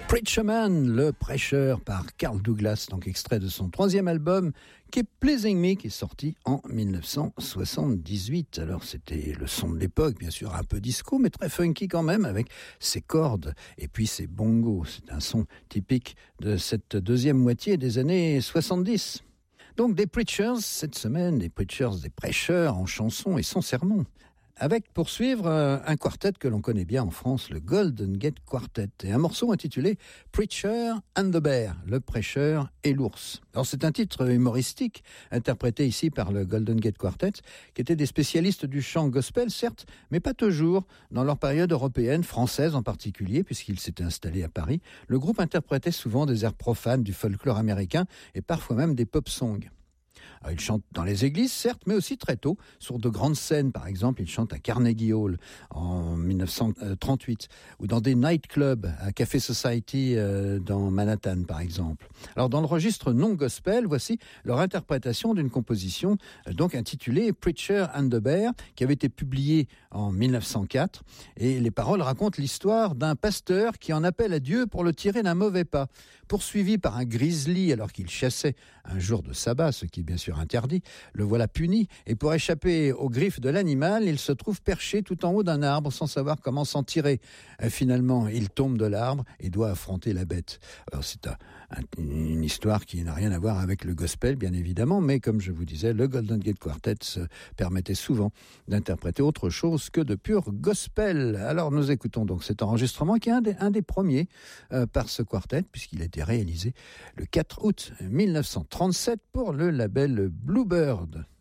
Preacher Man, le prêcheur par Carl Douglas, donc extrait de son troisième album Keep Pleasing Me, qui est sorti en 1978. Alors c'était le son de l'époque, bien sûr un peu disco, mais très funky quand même, avec ses cordes et puis ses bongos. C'est un son typique de cette deuxième moitié des années 70. Donc des preachers cette semaine, des preachers, des prêcheurs en chansons et sans sermon. Avec, pour suivre, un quartet que l'on connaît bien en France, le Golden Gate Quartet, et un morceau intitulé Preacher and the Bear, le prêcheur et l'ours. Alors c'est un titre humoristique, interprété ici par le Golden Gate Quartet, qui étaient des spécialistes du chant gospel, certes, mais pas toujours. Dans leur période européenne, française en particulier, puisqu'ils s'étaient installés à Paris, le groupe interprétait souvent des airs profanes du folklore américain, et parfois même des pop-songs. Alors, il chante dans les églises, certes, mais aussi très tôt, sur de grandes scènes. Par exemple, il chante à Carnegie Hall en 1938, ou dans des nightclubs, à Café Society dans Manhattan, par exemple. Alors, dans le registre non gospel, voici leur interprétation d'une composition donc intitulée Preacher and the Bear, qui avait été publiée en 1904. Et les paroles racontent l'histoire d'un pasteur qui en appelle à Dieu pour le tirer d'un mauvais pas. Poursuivi par un grizzly alors qu'il chassait un jour de sabbat, ce qui est bien sûr interdit, le voilà puni, et pour échapper aux griffes de l'animal, il se trouve perché tout en haut d'un arbre sans savoir comment s'en tirer. Finalement, il tombe de l'arbre et doit affronter la bête. Alors c'est une histoire qui n'a rien à voir avec le gospel, bien évidemment, mais comme je vous disais, le Golden Gate Quartet se permettait souvent d'interpréter autre chose que de pur gospel. Alors nous écoutons donc cet enregistrement qui est un des premiers par ce quartet, puisqu'il a été réalisé le 4 août 1937 pour le label Bluebird.